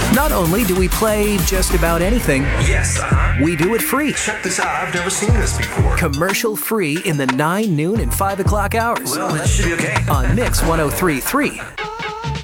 Not only do we play just about anything, Yes, we do it free. Check this out. I've never seen this before. Commercial free in the 9, noon, and 5 o'clock hours Well, that should be okay. on Mix 103.3.